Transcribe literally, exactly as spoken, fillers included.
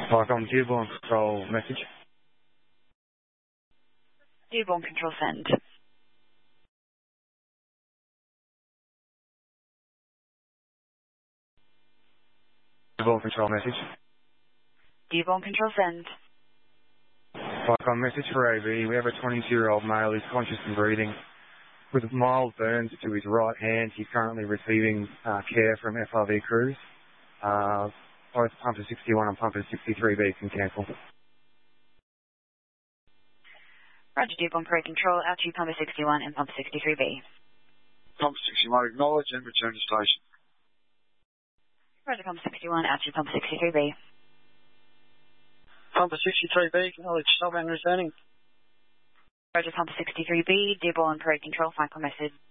Viacom Dearborn Control message. Dearborn Control send. Dearborn Control message. Dearborn Control send. Viacom message for A V. We have a twenty-two-year-old male who's conscious and breathing. With mild burns to his right hand, he's currently receiving uh, care from F R V crews. Uh, both pumper sixty-one and pumper sixty-three B can cancel. Roger, Dearborn Parade Control, out to pumper sixty-one and pumper sixty-three B. Pumper sixty-one acknowledge and return to station. Roger, pumper sixty-one, out to pumper sixty-three B. Pumper sixty-three B, acknowledge, stop and returning. Roger, pumper sixty-three B, Dearborn Parade Control, final message.